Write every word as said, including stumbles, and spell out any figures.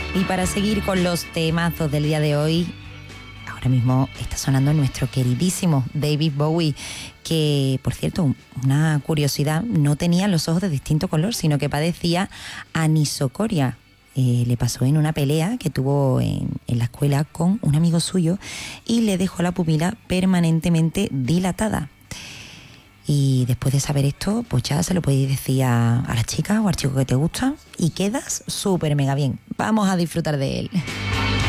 Y para seguir con los temazos del día de hoy, ahora mismo está sonando nuestro queridísimo David Bowie, que, por cierto, una curiosidad, no tenía los ojos de distinto color, sino que padecía anisocoria. Eh, le pasó en una pelea que tuvo en, en la escuela con un amigo suyo y le dejó la pupila permanentemente dilatada. Y después de saber esto, pues ya se lo podéis decir a, a la chica o al chico que te gusta y quedas súper mega bien. Vamos a disfrutar de él.